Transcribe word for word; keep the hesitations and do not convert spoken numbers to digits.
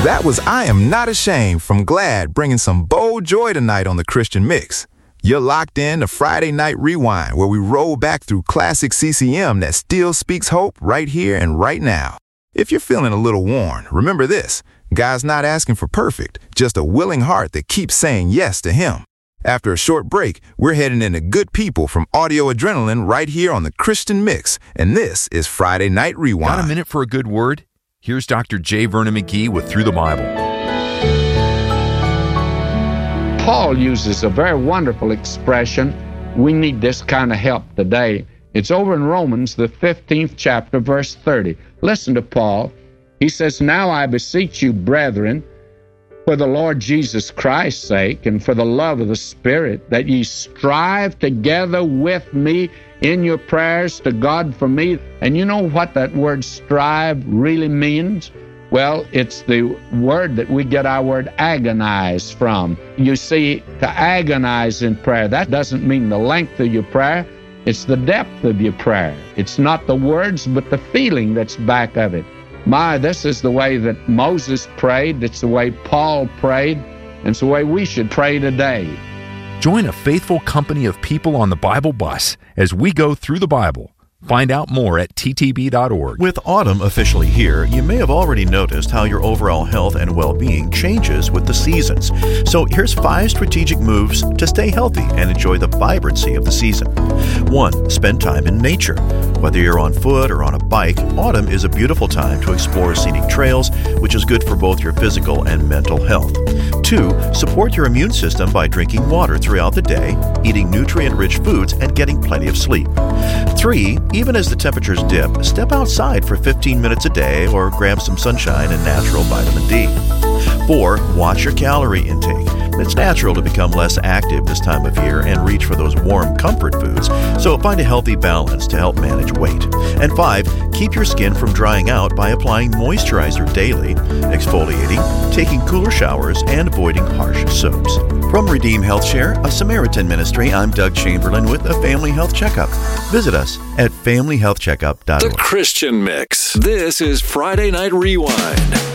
That was I Am Not Ashamed from Glad, bringing some bold joy tonight on the Christian Mix. You're locked in to Friday Night Rewind, where we roll back through classic C C M that still speaks hope right here and right now. If you're feeling a little worn, remember this. God's not asking for perfect, just a willing heart that keeps saying yes to Him. After a short break, we're heading into Good People from Audio Adrenaline right here on the Christian Mix, and this is Friday Night Rewind. Got a minute for a good word? Here's Doctor J. Vernon McGee with Through the Bible. Paul uses a very wonderful expression. We need this kind of help today. It's over in Romans, the fifteenth chapter, verse thirty. Listen to Paul. He says, "Now I beseech you, brethren, for the Lord Jesus Christ's sake and for the love of the Spirit, that ye strive together with me in your prayers to God for me." And you know what that word strive really means? Well, it's the word that we get our word agonize from. You see, to agonize in prayer, that doesn't mean the length of your prayer. It's the depth of your prayer. It's not the words, but the feeling that's back of it. My, this is the way that Moses prayed. It's the way Paul prayed. And it's the way we should pray today. Join a faithful company of people on the Bible bus as we go through the Bible. Find out more at T T B dot org. With autumn officially here, you may have already noticed how your overall health and well-being changes with the seasons. So here's five strategic moves to stay healthy and enjoy the vibrancy of the season. One, spend time in nature. Whether you're on foot or on a bike, autumn is a beautiful time to explore scenic trails, which is good for both your physical and mental health. Two, support your immune system by drinking water throughout the day, eating nutrient-rich foods, and getting plenty of sleep. Three, even as the temperatures dip, step outside for fifteen minutes a day or grab some sunshine and natural vitamin D. Four, watch your calorie intake. It's natural to become less active this time of year and reach for those warm comfort foods, so find a healthy balance to help manage weight. And five, keep your skin from drying out by applying moisturizer daily, exfoliating, taking cooler showers, and avoiding harsh soaps. From Redeem Health Share, a Samaritan ministry, I'm Doug Chamberlain with a Family Health Checkup. Visit us at family health checkup dot org. The Christian Mix. This is Friday Night Rewind.